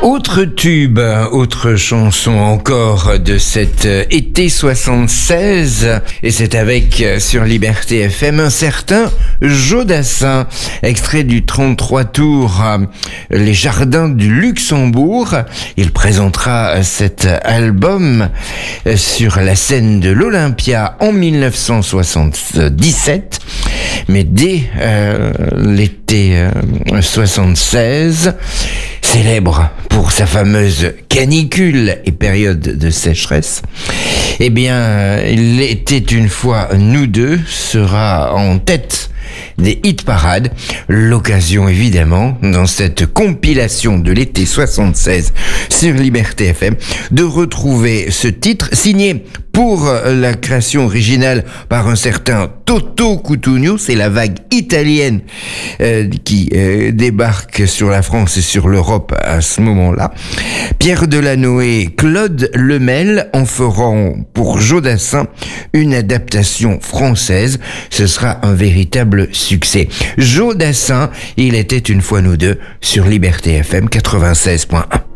Autre tube, autre chanson encore de cet été 76, et c'est avec sur Liberté FM un certain Joe Dassin, extrait du 33 tours Les Jardins du Luxembourg. Il présentera cet album sur la scène de l'Olympia en 1977, mais dès l'été 76, célèbre pour sa fameuse canicule et période de sécheresse, eh bien, Il était une fois nous deux sera en tête des hit parades. L'occasion évidemment, dans cette compilation de l'été 76 sur Liberté FM, de retrouver ce titre signé pour la création originale par un certain Toto Cutugno. C'est la vague italienne qui débarque sur la France et sur l'Europe à ce moment-là. Pierre Delanoë, Claude Lemel en feront pour Joe Dassin une adaptation française. Ce sera un véritable succès. Joe Dassin, Il était une fois nous deux sur Liberté FM 96.1.